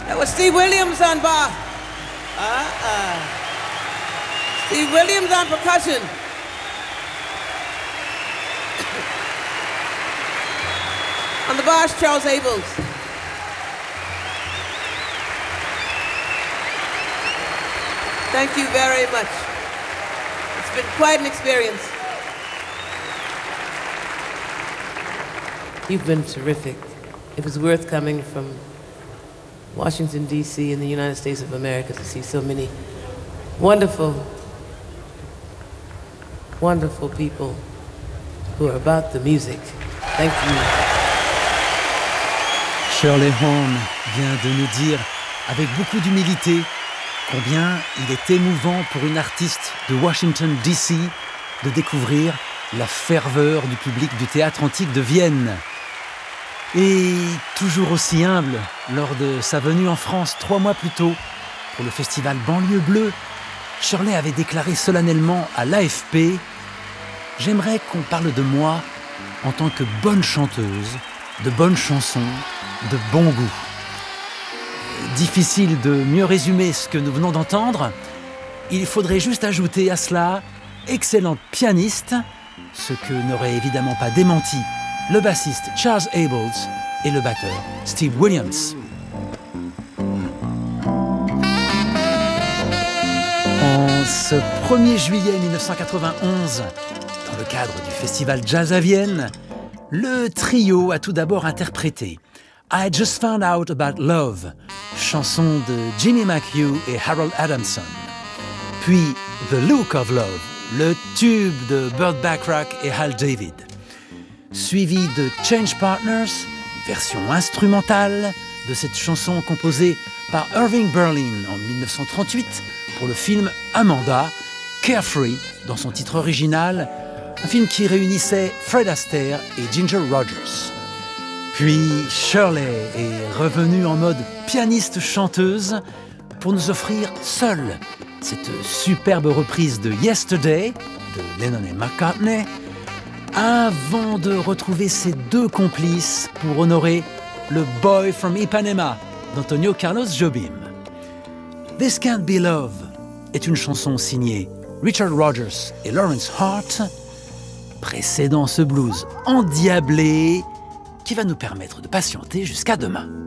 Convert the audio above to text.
That was Steve Williams on bar. Steve Williams on percussion. On the bass, Charles Abels. Thank you very much. It's been quite an experience. You've been terrific. It was worth coming from Washington, D.C. in the United States of America to see so many wonderful, wonderful people who are about the music. Thank you. Shirley Horn vient de nous dire avec beaucoup d'humilité combien il est émouvant pour une artiste de Washington, D.C. de découvrir la ferveur du public du théâtre antique de Vienne. Et toujours aussi humble, lors de sa venue en France 3 mois plus tôt, pour le festival Banlieue Bleue, Shirley avait déclaré solennellement à l'AFP « J'aimerais qu'on parle de moi en tant que bonne chanteuse, de bonnes chansons, de bon goût. » Difficile de mieux résumer ce que nous venons d'entendre. Il faudrait juste ajouter à cela « excellente pianiste », ce que n'aurait évidemment pas démenti le bassiste Charles Abels et le batteur Steve Williams. En ce 1er juillet 1991, dans le cadre du festival Jazz à Vienne, le trio a tout d'abord interprété I Just Found Out About Love, chanson de Jimmy McHugh et Harold Adamson. Puis The Look of Love, le tube de Burt Bacharach et Hal David. Suivi de Change Partners, version instrumentale de cette chanson composée par Irving Berlin en 1938 pour le film Amanda, Carefree dans son titre original, un film qui réunissait Fred Astaire et Ginger Rogers. Puis Shirley est revenue en mode pianiste-chanteuse pour nous offrir seule cette superbe reprise de Yesterday de Lennon et McCartney, avant de retrouver ses 2 complices pour honorer le Boy from Ipanema d'Antonio Carlos Jobim. This Can't Be Love est une chanson signée Richard Rogers et Lawrence Hart, précédant ce blues endiablé qui va nous permettre de patienter jusqu'à demain.